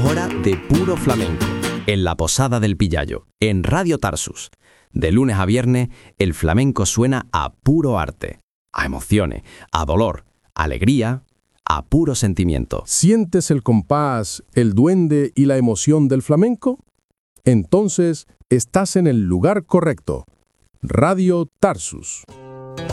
hora de puro flamenco, en la Posada del Pillayo, en Radio Tarsus. De lunes a viernes, el flamenco suena a puro arte, a emociones, a dolor, a alegría, a puro sentimiento. ¿Sientes el compás, el duende y la emoción del flamenco? Entonces, estás en el lugar correcto. Radio Tarsus.